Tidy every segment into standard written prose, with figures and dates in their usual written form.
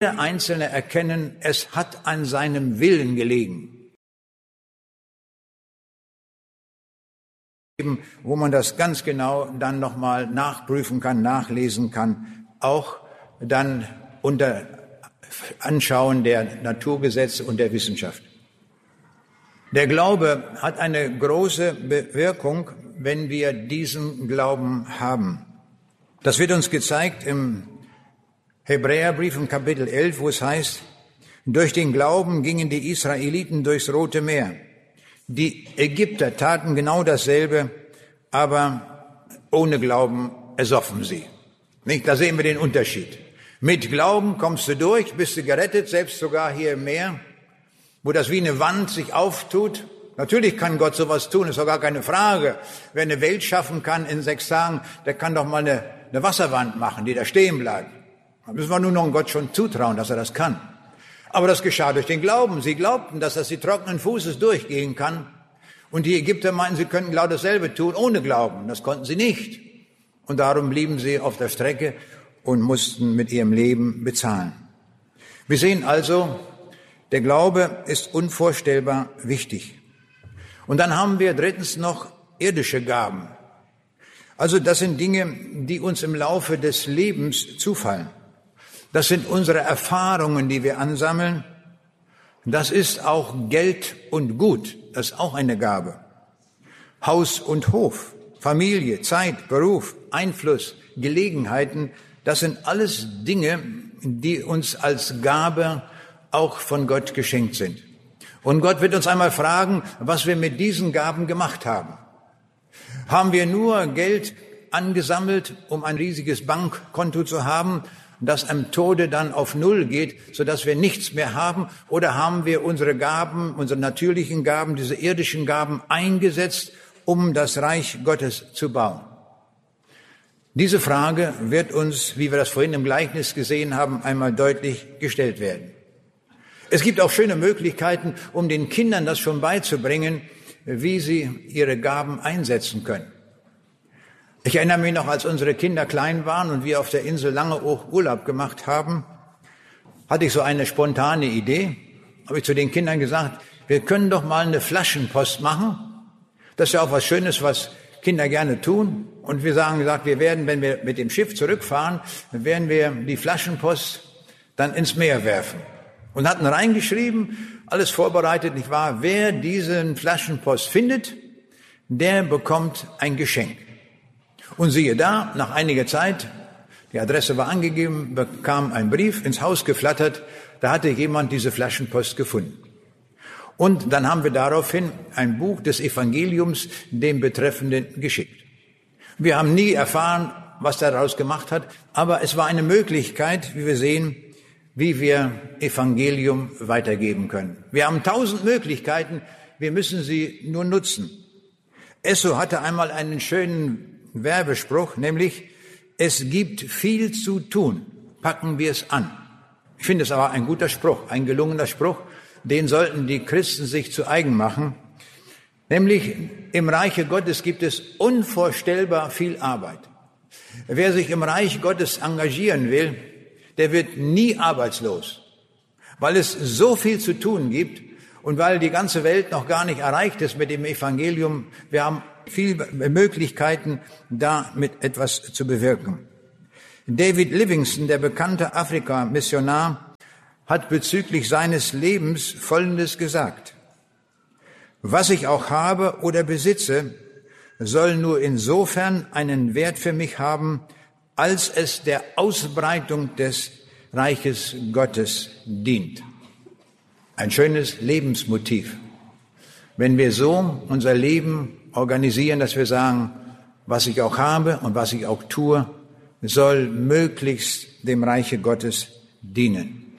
jeder Einzelne erkennen, es hat an seinem Willen gelegen. Wo man das ganz genau dann nochmal nachprüfen kann, nachlesen kann, auch dann unter Anschauen der Naturgesetze und der Wissenschaft. Der Glaube hat eine große Wirkung, wenn wir diesen Glauben haben. Das wird uns gezeigt im Hebräerbrief im Kapitel 11, wo es heißt, durch den Glauben gingen die Israeliten durchs Rote Meer. Die Ägypter taten genau dasselbe, aber ohne Glauben ersoffen sie. Nicht? Da sehen wir den Unterschied. Mit Glauben kommst du durch, bist du gerettet, selbst sogar hier im Meer, wo das wie eine Wand sich auftut. Natürlich kann Gott sowas tun, ist doch gar keine Frage. Wer eine Welt schaffen kann in 6 Tagen, der kann doch mal eine Wasserwand machen, die da stehen bleibt. Da müssen wir nur noch Gott schon zutrauen, dass er das kann. Aber das geschah durch den Glauben. Sie glaubten, dass das die trockenen Fußes durchgehen kann. Und die Ägypter meinten, sie könnten genau dasselbe tun, ohne Glauben. Das konnten sie nicht. Und darum blieben sie auf der Strecke und mussten mit ihrem Leben bezahlen. Wir sehen also, der Glaube ist unvorstellbar wichtig. Und dann haben wir drittens noch irdische Gaben. Also das sind Dinge, die uns im Laufe des Lebens zufallen. Das sind unsere Erfahrungen, die wir ansammeln. Das ist auch Geld und Gut. Das ist auch eine Gabe. Haus und Hof, Familie, Zeit, Beruf, Einfluss, Gelegenheiten, das sind alles Dinge, die uns als Gabe auch von Gott geschenkt sind. Und Gott wird uns einmal fragen, was wir mit diesen Gaben gemacht haben. Haben wir nur Geld angesammelt, um ein riesiges Bankkonto zu haben, das am Tode dann auf Null geht, sodass wir nichts mehr haben? Oder haben wir unsere Gaben, unsere natürlichen Gaben, diese irdischen Gaben eingesetzt, um das Reich Gottes zu bauen? Diese Frage wird uns, wie wir das vorhin im Gleichnis gesehen haben, einmal deutlich gestellt werden. Es gibt auch schöne Möglichkeiten, um den Kindern das schon beizubringen, wie sie ihre Gaben einsetzen können. Ich erinnere mich noch, als unsere Kinder klein waren und wir auf der Insel lange Urlaub gemacht haben, hatte ich so eine spontane Idee. Habe ich zu den Kindern gesagt, wir können doch mal eine Flaschenpost machen. Das ist ja auch was Schönes, was Kinder gerne tun. Und wir sagen, wir werden, wenn wir mit dem Schiff zurückfahren, werden wir die Flaschenpost dann ins Meer werfen. Und hatten reingeschrieben, alles vorbereitet, nicht wahr? Wer diesen Flaschenpost findet, der bekommt ein Geschenk. Und siehe da, nach einiger Zeit, die Adresse war angegeben, bekam ein Brief ins Haus geflattert, da hatte jemand diese Flaschenpost gefunden. Und dann haben wir daraufhin ein Buch des Evangeliums dem Betreffenden geschickt. Wir haben nie erfahren, was daraus gemacht hat, aber es war eine Möglichkeit, wie wir sehen, wie wir Evangelium weitergeben können. Wir haben 1000 Möglichkeiten, wir müssen sie nur nutzen. Esso hatte einmal einen schönen Werbespruch, nämlich, es gibt viel zu tun, packen wir es an. Ich finde es aber ein guter Spruch, ein gelungener Spruch, den sollten die Christen sich zu eigen machen. Nämlich, im Reiche Gottes gibt es unvorstellbar viel Arbeit. Wer sich im Reich Gottes engagieren will, der wird nie arbeitslos, weil es so viel zu tun gibt und weil die ganze Welt noch gar nicht erreicht ist mit dem Evangelium. Wir haben viele Möglichkeiten, damit etwas zu bewirken. David Livingstone, der bekannte Afrika-Missionar, hat bezüglich seines Lebens Folgendes gesagt: Was ich auch habe oder besitze, soll nur insofern einen Wert für mich haben, als es der Ausbreitung des Reiches Gottes dient. Ein schönes Lebensmotiv. Wenn wir so unser Leben organisieren, dass wir sagen, was ich auch habe und was ich auch tue, soll möglichst dem Reiche Gottes dienen.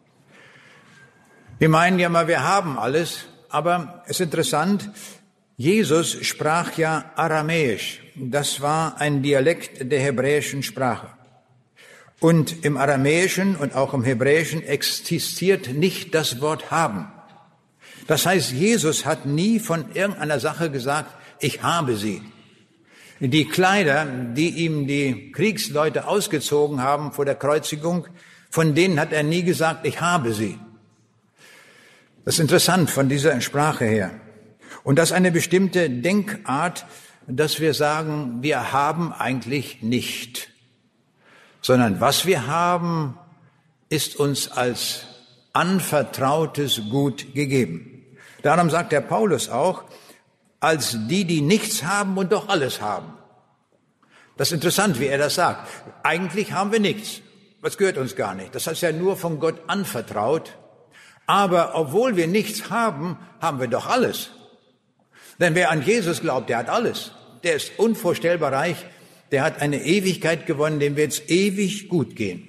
Wir meinen ja mal, wir haben alles, aber es ist interessant, Jesus sprach ja Aramäisch. Das war ein Dialekt der hebräischen Sprache. Und im Aramäischen und auch im Hebräischen existiert nicht das Wort haben. Das heißt, Jesus hat nie von irgendeiner Sache gesagt, ich habe sie. Die Kleider, die ihm die Kriegsleute ausgezogen haben vor der Kreuzigung, von denen hat er nie gesagt, ich habe sie. Das ist interessant von dieser Sprache her. Und das ist eine bestimmte Denkart, dass wir sagen, wir haben eigentlich nicht, sondern was wir haben, ist uns als anvertrautes Gut gegeben. Darum sagt der Paulus auch, als die nichts haben und doch alles haben. Das ist interessant, wie er das sagt. Eigentlich haben wir nichts. Das gehört uns gar nicht. Das ist ja nur von Gott anvertraut. Aber obwohl wir nichts haben, haben wir doch alles. Denn wer an Jesus glaubt, der hat alles. Der ist unvorstellbar reich. Der hat eine Ewigkeit gewonnen, dem wird es ewig gut gehen.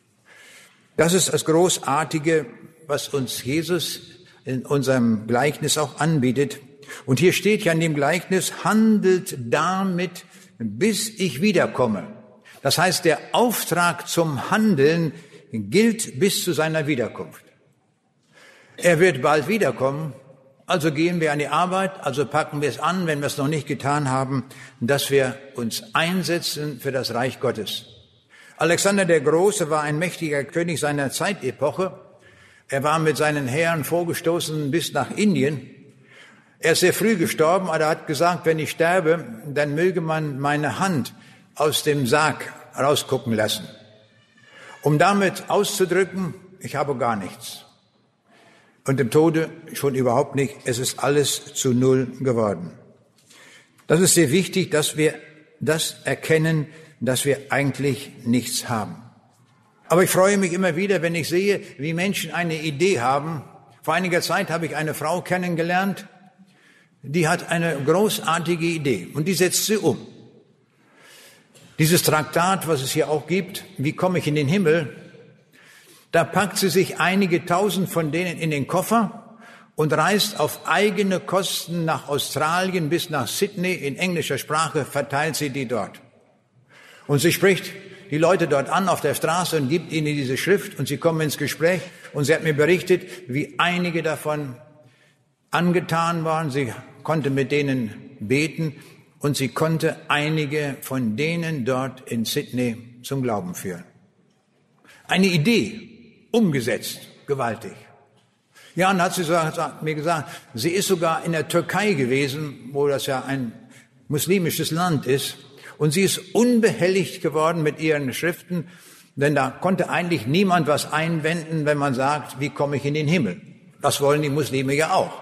Das ist das Großartige, was uns Jesus in unserem Gleichnis auch anbietet. Und hier steht ja in dem Gleichnis, handelt damit, bis ich wiederkomme. Das heißt, der Auftrag zum Handeln gilt bis zu seiner Wiederkunft. Er wird bald wiederkommen, also gehen wir an die Arbeit, also packen wir es an, wenn wir es noch nicht getan haben, dass wir uns einsetzen für das Reich Gottes. Alexander der Große war ein mächtiger König seiner Zeitepoche. Er war mit seinen Heeren vorgestoßen bis nach Indien. Er ist sehr früh gestorben, aber er hat gesagt, wenn ich sterbe, dann möge man meine Hand aus dem Sarg rausgucken lassen, um damit auszudrücken, ich habe gar nichts. Und im Tode schon überhaupt nicht, es ist alles zu Null geworden. Das ist sehr wichtig, dass wir das erkennen, dass wir eigentlich nichts haben. Aber ich freue mich immer wieder, wenn ich sehe, wie Menschen eine Idee haben. Vor einiger Zeit habe ich eine Frau kennengelernt, die hat eine großartige Idee und die setzt sie um. Dieses Traktat, was es hier auch gibt, wie komme ich in den Himmel, da packt sie sich einige tausend von denen in den Koffer und reist auf eigene Kosten nach Australien bis nach Sydney. In englischer Sprache verteilt sie die dort. Und sie spricht die Leute dort an auf der Straße und gibt ihnen diese Schrift und sie kommen ins Gespräch und sie hat mir berichtet, wie einige davon angetan waren. Sie konnte mit denen beten und sie konnte einige von denen dort in Sydney zum Glauben führen. Eine Idee, umgesetzt, gewaltig. Ja, und hat sie mir gesagt, sie ist sogar in der Türkei gewesen, wo das ja ein muslimisches Land ist, und sie ist unbehelligt geworden mit ihren Schriften, denn da konnte eigentlich niemand was einwenden, wenn man sagt, wie komme ich in den Himmel? Das wollen die Muslime ja auch.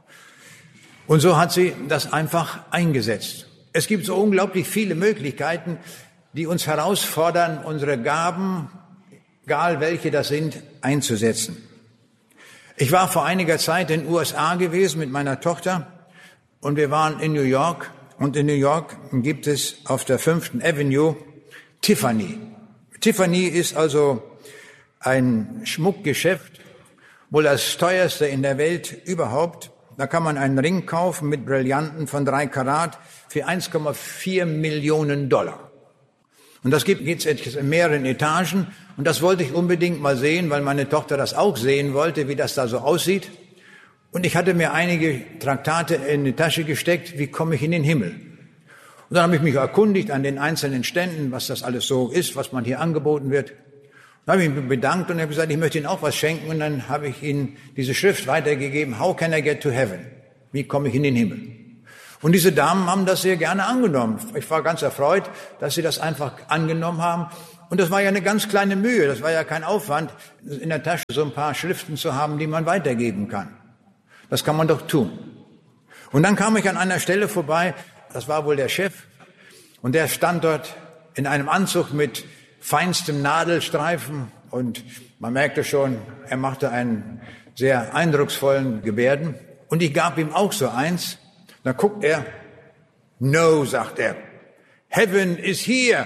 Und so hat sie das einfach eingesetzt. Es gibt so unglaublich viele Möglichkeiten, die uns herausfordern, unsere Gaben, egal welche das sind, einzusetzen. Ich war vor einiger Zeit in den USA gewesen mit meiner Tochter und wir waren in New York. Und in New York gibt es auf der 5. Avenue Tiffany. Tiffany ist also ein Schmuckgeschäft, wohl das teuerste in der Welt überhaupt. Da kann man einen Ring kaufen mit Brillanten von 3 Karat für 1,4 Millionen Dollar. Und das gibt es in mehreren Etagen. Und das wollte ich unbedingt mal sehen, weil meine Tochter das auch sehen wollte, wie das da so aussieht. Und ich hatte mir einige Traktate in die Tasche gesteckt, wie komme ich in den Himmel? Und dann habe ich mich erkundigt an den einzelnen Ständen, was das alles so ist, was man hier angeboten wird. Dann habe ich mich bedankt und habe gesagt, ich möchte Ihnen auch was schenken. Und dann habe ich Ihnen diese Schrift weitergegeben, How can I get to heaven? Wie komme ich in den Himmel? Und diese Damen haben das sehr gerne angenommen. Ich war ganz erfreut, dass sie das einfach angenommen haben. Und das war ja eine ganz kleine Mühe, das war ja kein Aufwand, in der Tasche so ein paar Schriften zu haben, die man weitergeben kann. Das kann man doch tun. Und dann kam ich an einer Stelle vorbei, das war wohl der Chef, und der stand dort in einem Anzug mit feinstem Nadelstreifen und man merkte schon, er machte einen sehr eindrucksvollen Gebärden. Und ich gab ihm auch so eins. Da guckt er, no, sagt er, heaven is here.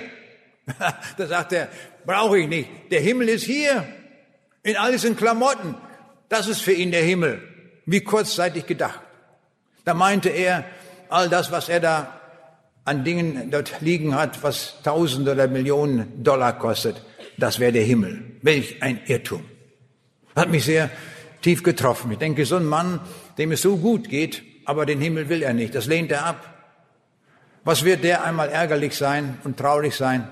Da sagt er, brauche ich nicht, der Himmel ist hier, in all diesen Klamotten, das ist für ihn der Himmel. Wie kurzzeitig gedacht. Da meinte er, all das, was er da an Dingen dort liegen hat, was Tausende oder Millionen Dollar kostet, das wäre der Himmel. Welch ein Irrtum. Das hat mich sehr tief getroffen. Ich denke, so ein Mann, dem es so gut geht, aber den Himmel will er nicht, das lehnt er ab. Was wird der einmal ärgerlich sein und traurig sein,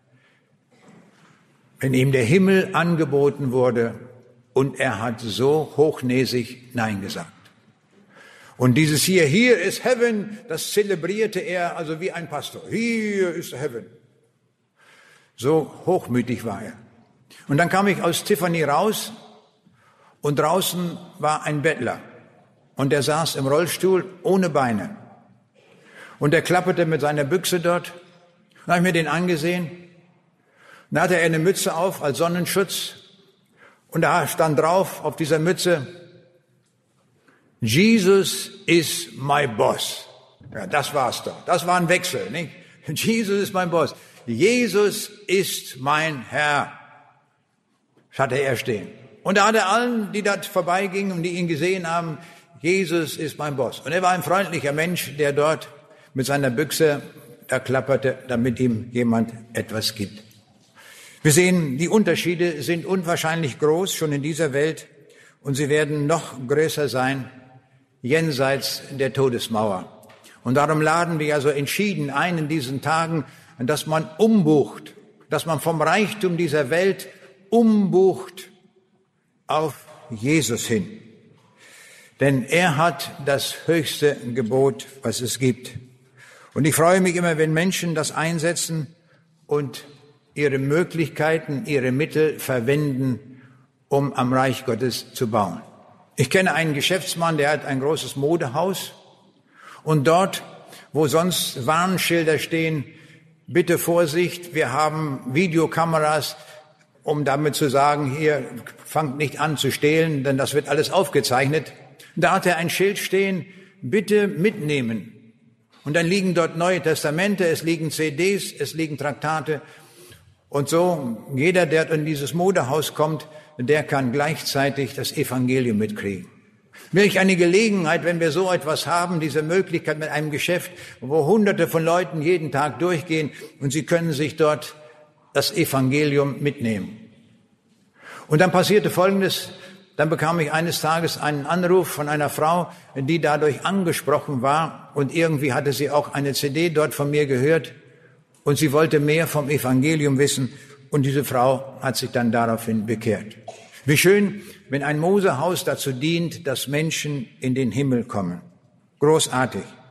wenn ihm der Himmel angeboten wurde und er hat so hochnäsig Nein gesagt. Und dieses hier ist Heaven, das zelebrierte er also wie ein Pastor. Hier ist Heaven. So hochmütig war er. Und dann kam ich aus Tiffany raus und draußen war ein Bettler. Und der saß im Rollstuhl ohne Beine. Und er klapperte mit seiner Büchse dort. Dann habe ich mir den angesehen. Dann hatte er eine Mütze auf als Sonnenschutz. Und da stand drauf auf dieser Mütze, Jesus is my boss. Ja, das war's doch. Das war ein Wechsel, nicht? Jesus ist mein Boss. Jesus ist mein Herr. Das hatte er stehen. Und da hat er allen, die dort vorbeigingen und die ihn gesehen haben, Jesus ist mein Boss. Und er war ein freundlicher Mensch, der dort mit seiner Büchse da klapperte, damit ihm jemand etwas gibt. Wir sehen, die Unterschiede sind unwahrscheinlich groß, schon in dieser Welt, und sie werden noch größer sein, jenseits der Todesmauer. Und darum laden wir ja so entschieden ein in diesen Tagen, dass man umbucht, dass man vom Reichtum dieser Welt umbucht auf Jesus hin. Denn er hat das höchste Gebot, was es gibt. Und ich freue mich immer, wenn Menschen das einsetzen und ihre Möglichkeiten, ihre Mittel verwenden, um am Reich Gottes zu bauen. Ich kenne einen Geschäftsmann, der hat ein großes Modehaus und dort, wo sonst Warnschilder stehen, bitte Vorsicht, wir haben Videokameras, um damit zu sagen, hier, fangt nicht an zu stehlen, denn das wird alles aufgezeichnet. Da hat er ein Schild stehen, bitte mitnehmen. Und dann liegen dort Neue Testamente, es liegen CDs, es liegen Traktate. Und so, jeder, der in dieses Modehaus kommt, der kann gleichzeitig das Evangelium mitkriegen. Welch eine Gelegenheit, wenn wir so etwas haben, diese Möglichkeit mit einem Geschäft, wo Hunderte von Leuten jeden Tag durchgehen und sie können sich dort das Evangelium mitnehmen. Und dann passierte Folgendes, dann bekam ich eines Tages einen Anruf von einer Frau, die dadurch angesprochen war und irgendwie hatte sie auch eine CD dort von mir gehört und sie wollte mehr vom Evangelium wissen und diese Frau hat sich dann daraufhin bekehrt. Wie schön, wenn ein Mosehaus dazu dient, dass Menschen in den Himmel kommen. Großartig.